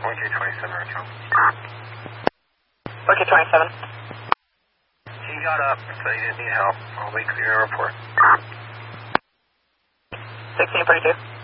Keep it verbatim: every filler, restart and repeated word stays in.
one K twenty-seven, Retro. one K twenty-seven. He got up, so he didn't need help. I'll wait for your report. sixteen forty-two.